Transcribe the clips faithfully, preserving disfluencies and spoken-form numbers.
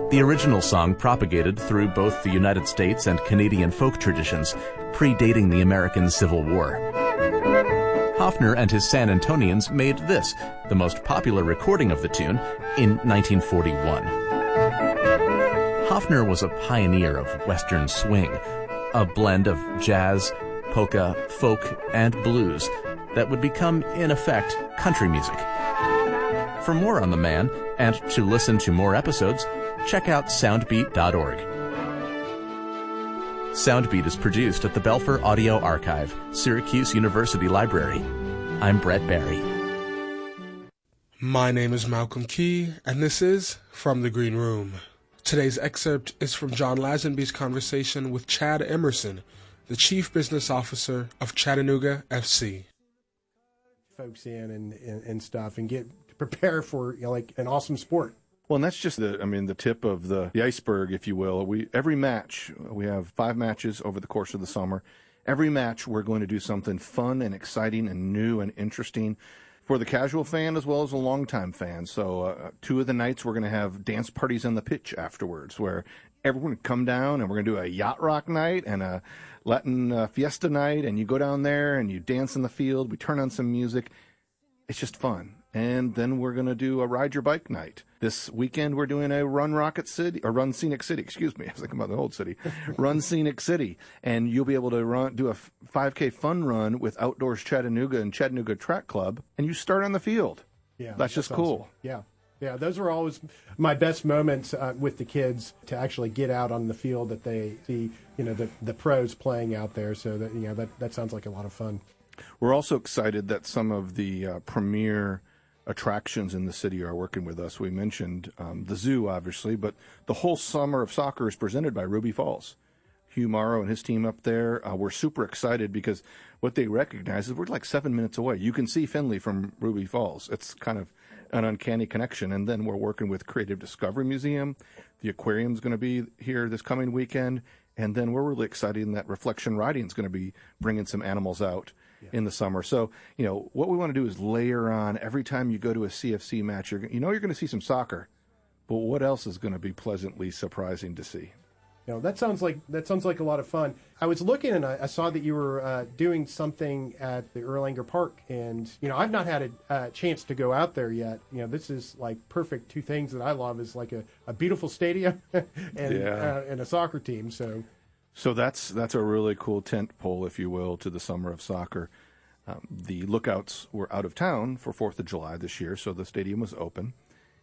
The original song propagated through both the United States and Canadian folk traditions, predating the American Civil War. Hofner and his San Antonians made this, the most popular recording of the tune, in nineteen forty-one. Hofner was a pioneer of Western swing, a blend of jazz, polka, folk, and blues that would become, in effect, country music. For more on the man, and to listen to more episodes, check out soundbeat dot org. Soundbeat is produced at the Belfer Audio Archive, Syracuse University Library. I'm Brett Barry. My name is Malcolm Key, and this is From the Green Room. Today's excerpt is from John Lazenby's conversation with Chad Emerson, the Chief Business Officer of Chattanooga F C. Folks in and, and, and stuff and get to prepare for, you know, like an awesome sport. Well, and that's just the, I mean, the tip of the, the iceberg, if you will. We every match, we have five matches over the course of the summer. Every match, we're going to do something fun and exciting and new and interesting for the casual fan as well as a longtime fan. So uh, two of the nights, we're going to have dance parties on the pitch afterwards, where everyone can come down and we're going to do a yacht rock night and a Latin uh, fiesta night, and you go down there and you dance in the field. We turn on some music. It's just fun. And then we're going to do a ride your bike night. This weekend we're doing a Run Rocket City, or Run Scenic City, excuse me. I was thinking about the old city. Run Scenic City. And you'll be able to run, do a five K fun run with Outdoors Chattanooga and Chattanooga Track Club, and you start on the field. Yeah, That's, that's just awesome. cool. Yeah. Yeah, those were always my best moments uh, with the kids, to actually get out on the field, that they see, you know, the, the pros playing out there. So that, you know, that, that sounds like a lot of fun. We're also excited that some of the uh, premier attractions in the city are working with us. We mentioned um, the zoo, obviously, but the whole summer of soccer is presented by Ruby Falls. Hugh Morrow and his team up there, uh, we're super excited because what they recognize is we're like seven minutes away. You can see Findlay from Ruby Falls. It's kind of an uncanny connection. And then we're working with Creative Discovery Museum. The aquarium's going to be here this coming weekend. And then we're really excited in that Reflection Riding is going to be bringing some animals out yeah. in the summer. So, you know, what we want to do is layer on every time you go to a C F C match, you're, you know you're going to see some soccer, but what else is going to be pleasantly surprising to see? You know, that sounds like that sounds like a lot of fun. I was looking and I, I saw that you were uh, doing something at the Erlanger Park, and you know, I've not had a uh, chance to go out there yet. You know, this is like perfect. Two things that I love is like a, a beautiful stadium and yeah. uh, and a soccer team. So, so that's that's a really cool tent pole, if you will, to the summer of soccer. Um, the Lookouts were out of town for Fourth of July this year, so the stadium was open,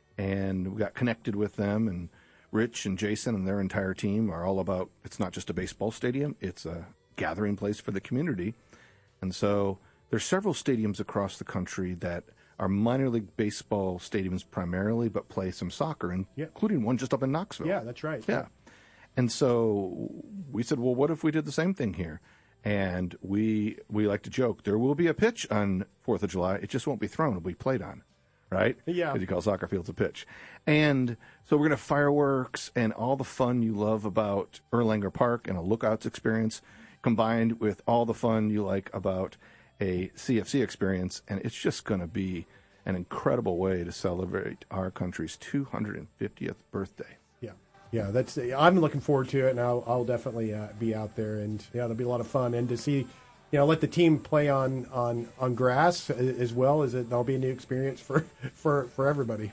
and we got connected with them. And Rich and Jason and their entire team are all about, it's not just a baseball stadium, it's a gathering place for the community. And so there's several stadiums across the country that are minor league baseball stadiums primarily, but play some soccer, and yeah. including one just up in Knoxville. Yeah, that's right. Yeah. yeah. And so we said, well, what if we did the same thing here? And we we like to joke, there will be a pitch on Fourth of July. It just won't be thrown. It'll be played on. Right? Yeah. Because you call soccer fields a pitch. And so we're going to have fireworks and all the fun you love about Erlanger Park and a Lookouts experience combined with all the fun you like about a C F C experience. And it's just going to be an incredible way to celebrate our country's two hundred fiftieth birthday. Yeah. Yeah, that's. I'm looking forward to it, and I'll, I'll definitely uh, be out there. And, yeah, it'll be a lot of fun. And to see, you know, let the team play on, on, on grass as well, as it, that'll be a new experience for, for, for everybody.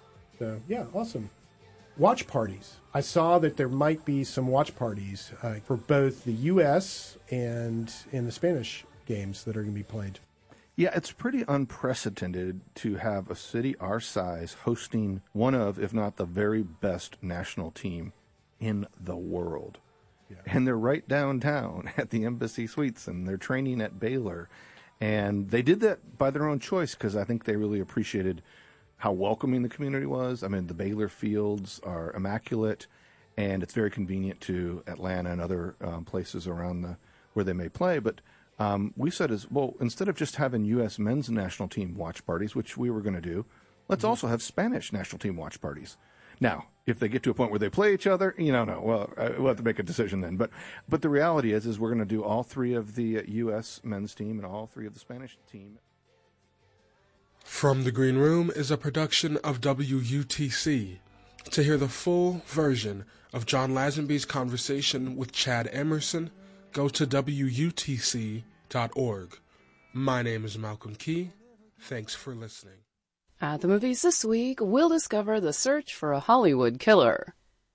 So, yeah, awesome. Watch parties. I saw that there might be some watch parties uh, for both the U S and in the Spanish games that are going to be played. Yeah, it's pretty unprecedented to have a city our size hosting one of, if not the very best national team in the world. Yeah. And they're right downtown at the Embassy Suites, and they're training at Baylor. And they did that by their own choice because I think they really appreciated how welcoming the community was. I mean, the Baylor fields are immaculate, and it's very convenient to Atlanta and other um, places around the where they may play. But um, we said, as well, instead of just having U S men's national team watch parties, which we were going to do, let's mm-hmm. also have Spanish national team watch parties. Now, if they get to a point where they play each other, you know, no, well, uh, we'll have to make a decision then. But but the reality is, is we're going to do all three of the uh, U S men's team and all three of the Spanish team. From the Green Room is a production of W U T C, To hear the full version of John Lazenby's conversation with Chad Emerson, go to W U T C dot org. My name is Malcolm Key. Thanks for listening. At the movies this week, we'll discover the search for a Hollywood killer.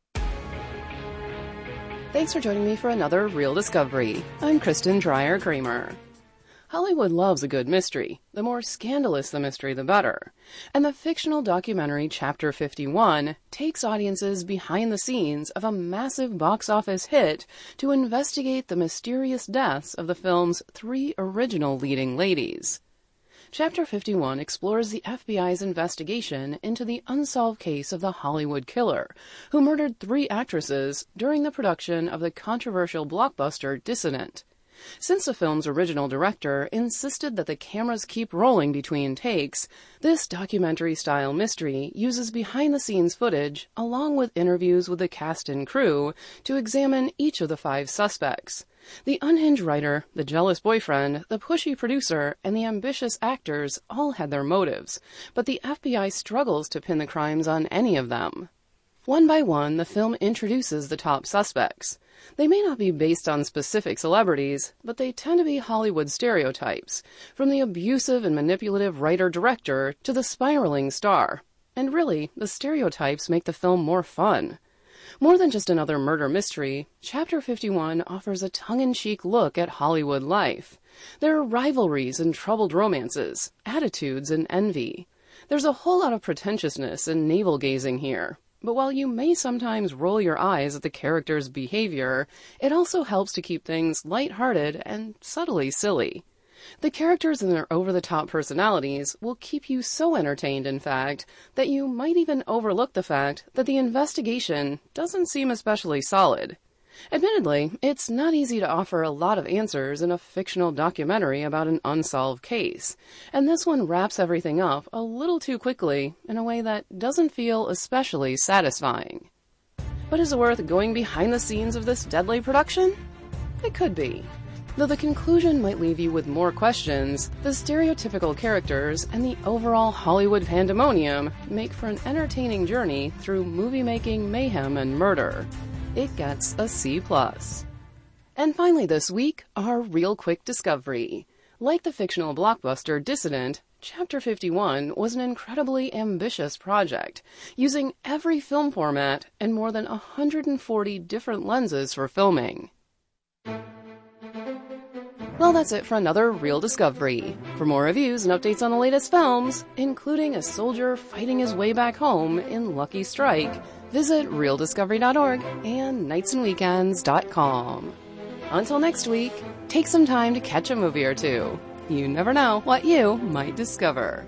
Thanks for joining me for another Real Discovery. I'm Kristen Dreyer-Kramer. Hollywood loves a good mystery. The more scandalous the mystery, the better. And the fictional documentary Chapter fifty-one takes audiences behind the scenes of a massive box office hit to investigate the mysterious deaths of the film's three original leading ladies. Chapter fifty-one explores the F B I's investigation into the unsolved case of the Hollywood killer, who murdered three actresses during the production of the controversial blockbuster Dissident. Since the film's original director insisted that the cameras keep rolling between takes, this documentary-style mystery uses behind-the-scenes footage along with interviews with the cast and crew to examine each of the five suspects. The unhinged writer, the jealous boyfriend, the pushy producer, and the ambitious actors all had their motives, but the F B I struggles to pin the crimes on any of them. One by one, the film introduces the top suspects. They may not be based on specific celebrities, but they tend to be Hollywood stereotypes, from the abusive and manipulative writer-director to the spiraling star. And really, the stereotypes make the film more fun. More than just another murder mystery, Chapter fifty-one offers a tongue-in-cheek look at Hollywood life. There are rivalries and troubled romances, attitudes and envy. There's a whole lot of pretentiousness and navel-gazing here. But while you may sometimes roll your eyes at the character's behavior, it also helps to keep things lighthearted and subtly silly. The characters and their over-the-top personalities will keep you so entertained, in fact, that you might even overlook the fact that the investigation doesn't seem especially solid. Admittedly, it's not easy to offer a lot of answers in a fictional documentary about an unsolved case, and this one wraps everything up a little too quickly in a way that doesn't feel especially satisfying. But is it worth going behind the scenes of this deadly production? It could be. Though the conclusion might leave you with more questions, the stereotypical characters and the overall Hollywood pandemonium make for an entertaining journey through movie-making mayhem and murder. It gets a C plus. And finally this week, our real quick discovery. Like the fictional blockbuster Dissident, Chapter fifty-one was an incredibly ambitious project, using every film format and more than one hundred forty different lenses for filming. Well, that's it for another Real Discovery. For more reviews and updates on the latest films, including a soldier fighting his way back home in Lucky Strike, visit real discovery dot org and nights and weekends dot com. Until next week, take some time to catch a movie or two. You never know what you might discover.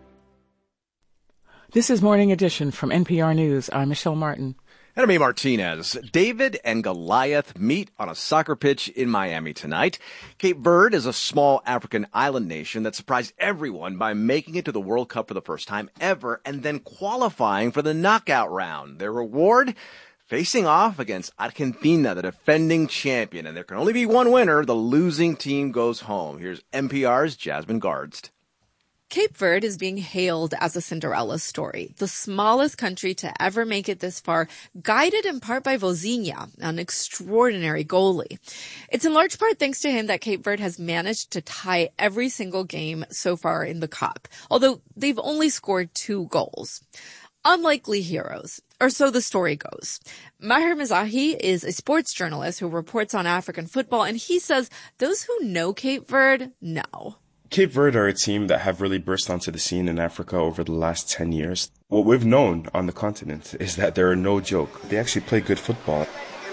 This is Morning Edition from N P R News. I'm Michelle Martin. And I'm A. Martinez. David and Goliath meet on a soccer pitch in Miami tonight. Cape Verde is a small African island nation that surprised everyone by making it to the World Cup for the first time ever and then qualifying for the knockout round. Their reward? Facing off against Argentina, the defending champion. And there can only be one winner. The losing team goes home. Here's N P R's Jasmine Gardst. Cape Verde is being hailed as a Cinderella story, the smallest country to ever make it this far, guided in part by Vozinha, an extraordinary goalie. It's in large part thanks to him that Cape Verde has managed to tie every single game so far in the Cup, although they've only scored two goals. Unlikely heroes, or so the story goes. Maher Mizahi is a sports journalist who reports on African football, and he says those who know Cape Verde know. Cape Verde are a team that have really burst onto the scene in Africa over the last ten years. What we've known on the continent is that they're no joke. They actually play good football.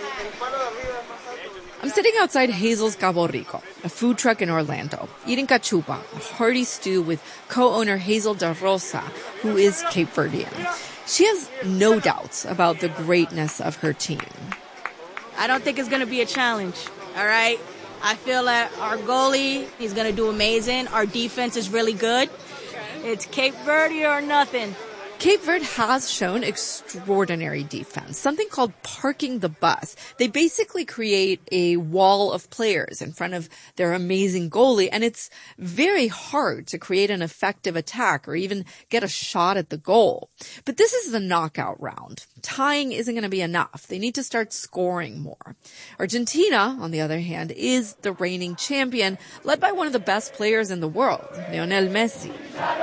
I'm sitting outside Hazel's Cabo Rico, a food truck in Orlando, eating cachupa, a hearty stew with co-owner Hazel Da Rosa, who is Cape Verdean. She has no doubts about the greatness of her team. I don't think it's going to be a challenge, all right? I feel that our goalie, he's going to do amazing. Our defense is really good. It's Cape Verde or nothing. Cape Verde has shown extraordinary defense, something called parking the bus. They basically create a wall of players in front of their amazing goalie, and it's very hard to create an effective attack or even get a shot at the goal. But this is the knockout round. Tying isn't going to be enough. They need to start scoring more. Argentina, on the other hand, is the reigning champion, led by one of the best players in the world, Lionel Messi.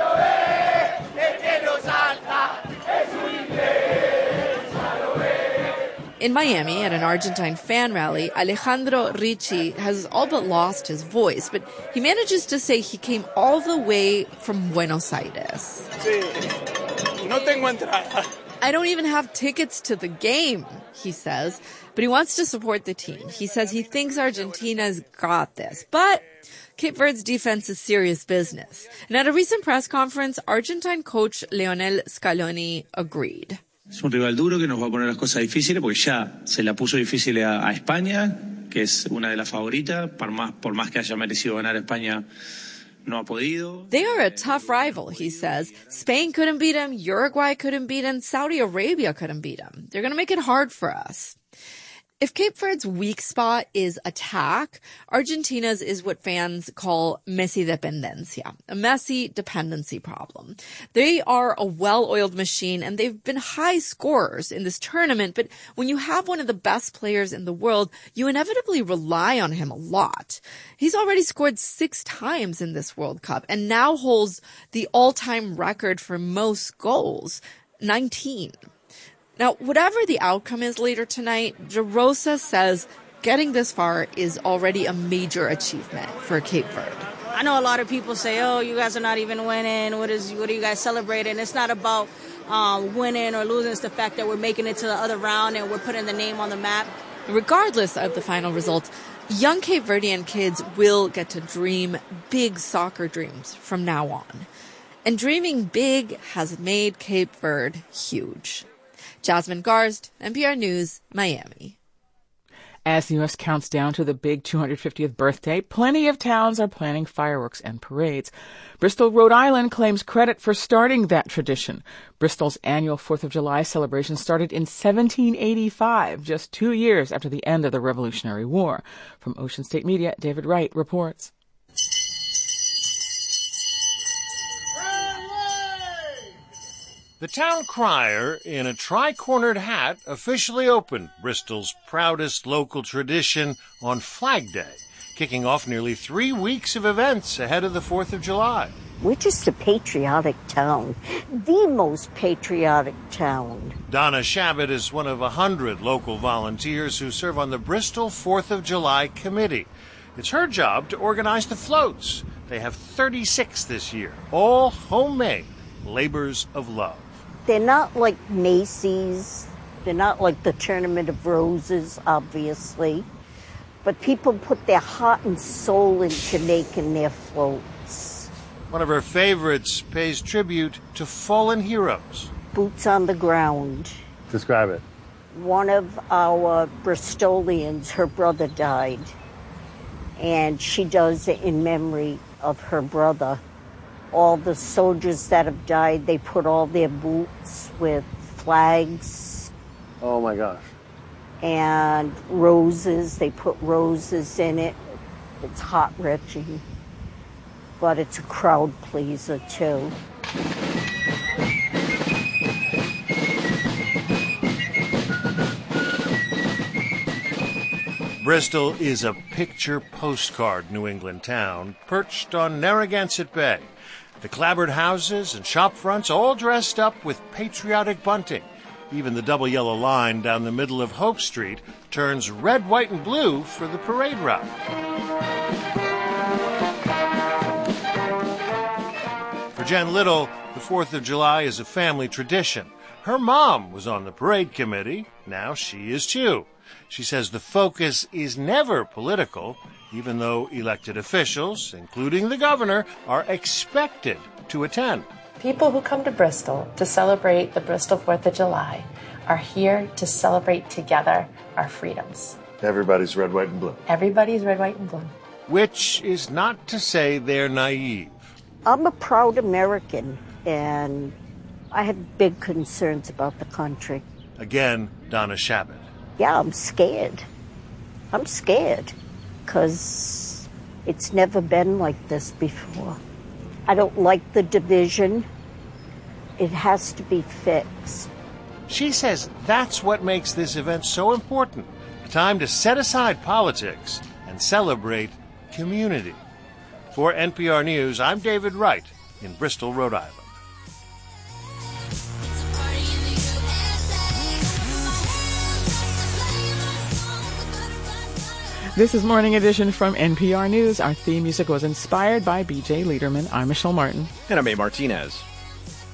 In Miami, at an Argentine fan rally, Alejandro Ricci has all but lost his voice, but he manages to say he came all the way from Buenos Aires. I don't even have tickets to the game, he says, but he wants to support the team. He says he thinks Argentina's got this, but Cape Verde's defense is serious business. And at a recent press conference, Argentine coach Lionel Scaloni agreed. Es un rival duro que nos va a poner las cosas difíciles porque ya se la puso difícil a, a España, que es una de las favoritas, por más, por más que haya merecido ganar España. No ha podido. They are a tough rival, he says. Spain couldn't beat him, Uruguay couldn't beat him, Saudi Arabia couldn't beat him. They're going to make it hard for us. If Cape Verde's weak spot is attack, Argentina's is what fans call Messi dependencia, a Messi dependency problem. They are a well-oiled machine, and they've been high scorers in this tournament, but when you have one of the best players in the world, you inevitably rely on him a lot. He's already scored six times in this World Cup and now holds the all-time record for most goals, nineteen. Now, whatever the outcome is later tonight, De Rosa says getting this far is already a major achievement for Cape Verde. I know a lot of people say, oh, you guys are not even winning. What is? What are you guys celebrating? It's not about um, winning or losing. It's the fact that we're making it to the other round and we're putting the name on the map. Regardless of the final result, young Cape Verdean kids will get to dream big soccer dreams from now on. And dreaming big has made Cape Verde huge. Jasmine Garst, N P R News, Miami. As the U S counts down to the big two hundred fiftieth birthday, plenty of towns are planning fireworks and parades. Bristol, Rhode Island claims credit for starting that tradition. Bristol's annual fourth of July celebration started in seventeen eighty-five, just two years after the end of the Revolutionary War. From Ocean State Media, David Wright reports. The town crier, in a tri-cornered hat, officially opened Bristol's proudest local tradition on Flag Day, kicking off nearly three weeks of events ahead of the fourth of July. We're just a patriotic town, the most patriotic town. Donna Shabbat is one of a hundred local volunteers who serve on the Bristol fourth of July Committee. It's her job to organize the floats. They have thirty-six this year, all homemade labors of love. They're not like Macy's. They're not like the Tournament of Roses, obviously. But people put their heart and soul into making their floats. One of her favorites pays tribute to fallen heroes. Boots on the ground. Describe it. One of our Bristolians, her brother died. And she does it in memory of her brother. All the soldiers that have died, they put all their boots with flags. Oh my gosh. And roses, they put roses in it. It's heart-wrenching, but it's a crowd pleaser too. Bristol is a picture postcard New England town perched on Narragansett Bay. The clapboard houses and shop fronts all dressed up with patriotic bunting. Even the double yellow line down the middle of Hope Street turns red, white, and blue for the parade route. For Jen Little, the fourth of July is a family tradition. Her mom was on the parade committee. Now she is too. She says the focus is never political, even though elected officials, including the governor, are expected to attend. People who come to Bristol to celebrate the Bristol fourth of July are here to celebrate together our freedoms. Everybody's red, white, and blue. Everybody's red, white, and blue. Which is not to say they're naive. I'm a proud American, and I have big concerns about the country. Again, Donna Shabbat. Yeah, I'm scared. I'm scared because it's never been like this before. I don't like the division. It has to be fixed. She says that's what makes this event so important. A time to set aside politics and celebrate community. For N P R News, I'm David Wright in Bristol, Rhode Island. This is Morning Edition from N P R News. Our theme music was inspired by B J Liederman. I'm Michelle Martin. And I'm A. Martinez.